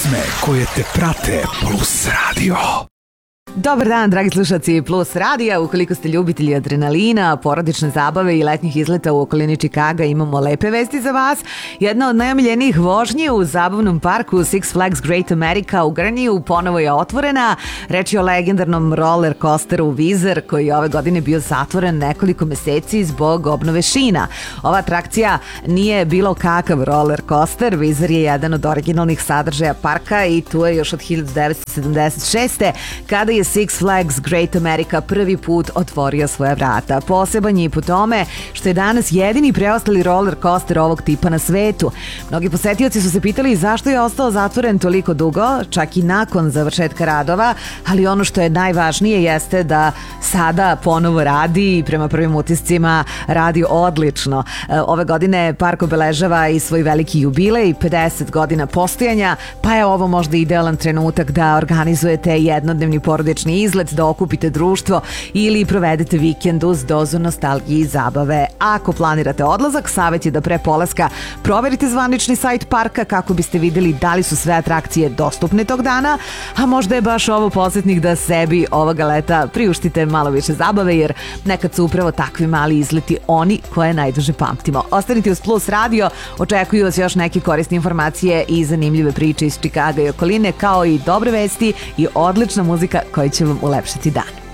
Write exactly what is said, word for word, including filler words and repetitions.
Pesme koje te prate Plus Radio. Dobar dan, dragi slušalci Plus radija. Ukoliko ste ljubitelji adrenalina, porodične zabave i letnjih izleta u okolini Čikaga, imamo lepe vesti za vas. Jedna od najomiljenijih vožnji u zabavnom parku Six Flags Great America u Grniju ponovo je otvorena. Reč je o legendarnom roller coasteru Wizard, koji je ove godine bio zatvoren nekoliko meseci zbog obnove šina. Ova atrakcija nije bilo kakav roller coaster. Wizard je jedan od originalnih sadržaja parka i tu je još od hiljadu devetsto sedamdeset šeste. kada je Six Flags Great America prvi put otvorio svoja vrata. Poseban je i po tome što je danas jedini preostali roller coaster ovog tipa na svetu. Mnogi posetioci su se pitali zašto je ostao zatvoren toliko dugo, čak i nakon završetka radova, ali ono što je najvažnije jeste da sada ponovo radi i prema prvim utiscima radi odlično. Ove godine park obeležava i svoj veliki jubilej, pedeset godina postojanja, pa je ovo možda idealan trenutak da organizujete jednodnevni porodični izlet, da okupite društvo ili provedete vikend uz dozu nostalgije i zabave. Ako planirate odlazak, savjet je da pre polaska proverite zvanični sajt parka kako biste vidjeli da li su sve atrakcije dostupne tog dana, a možda je baš ovo podsjetnik da sebi ovoga leta priuštite malo više zabave, jer nekad su upravo takvi mali izleti oni koje najduže pamtimo. Ostanite uz Plus Radio, očekuju vas još neke korisne informacije i zanimljive priče iz Čikaga i okoline, kao i dobre vesti i odlična muzika koja će vam ulepšati dan.